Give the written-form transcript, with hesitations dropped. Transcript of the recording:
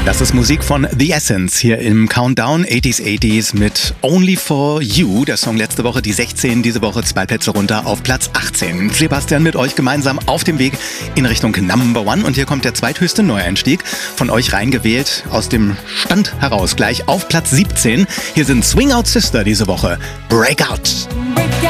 Das ist Musik von The Essence hier im Countdown 80s mit Only For You. Der Song letzte Woche die 16, diese Woche 2 Plätze runter auf Platz 18. Sebastian mit euch gemeinsam auf dem Weg in Richtung Number One. Und hier kommt der zweithöchste Neueinstieg, von euch reingewählt aus dem Stand heraus, gleich auf Platz 17. Hier sind Swing Out Sister diese Woche, Breakout.